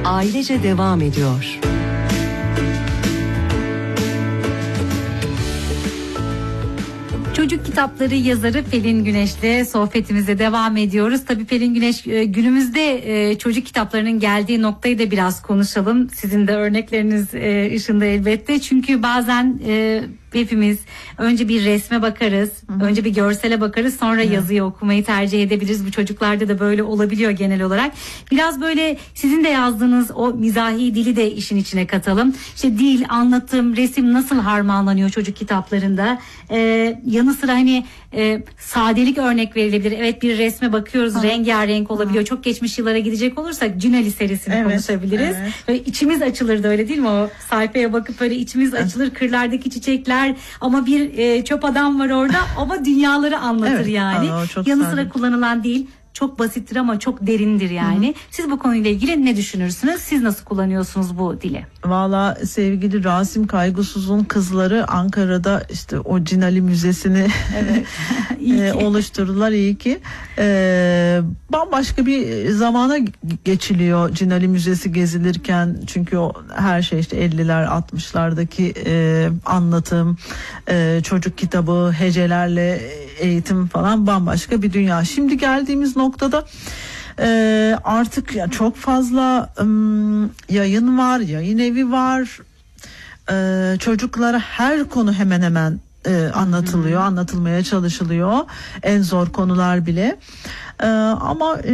ailece devam ediyor. Çocuk kitapları yazarı Pelin Güneş'le sohbetimize devam ediyoruz. Tabii Pelin Güneş, günümüzde çocuk kitaplarının geldiği noktayı da biraz konuşalım. Sizin de örnekleriniz ışığında elbette. Çünkü bazen hepimiz önce bir resme bakarız, önce bir görsele bakarız, sonra yazıyı okumayı tercih edebiliriz. Bu çocuklarda da böyle olabiliyor genel olarak. Biraz böyle sizin de yazdığınız o mizahi dili de işin içine katalım. İşte dil, anlatım, resim nasıl harmanlanıyor çocuk kitaplarında? Yanı sıra hani sadelik örnek verilebilir. Evet, bir resme bakıyoruz, rengarenk olabiliyor. Çok geçmiş yıllara gidecek olursak Cünali serisini konuşabiliriz. Böyle içimiz açılırdı, öyle değil mi? O sayfaya bakıp böyle içimiz açılır, kırlardaki çiçekler ama bir çöp adam var orada ama dünyaları anlatır yani. Yanı sıra kullanılan dil çok basittir ama çok derindir yani. Siz bu konuyla ilgili ne düşünürsünüz? Siz nasıl kullanıyorsunuz bu dili? Valla sevgili Rasim Kaygısız'ın kızları Ankara'da işte o Cinali Müzesi'ni oluşturdular, iyi ki. Bambaşka bir zamana geçiliyor Cinali Müzesi gezilirken, çünkü o her şey işte 50'ler 60'lardaki anlatım, çocuk kitabı, hecelerle eğitim falan, bambaşka bir dünya. Şimdi geldiğimiz noktada artık çok fazla yayın var, yayın evi var. Çocuklara her konu hemen hemen anlatılıyor, anlatılmaya çalışılıyor. En zor konular bile. Ama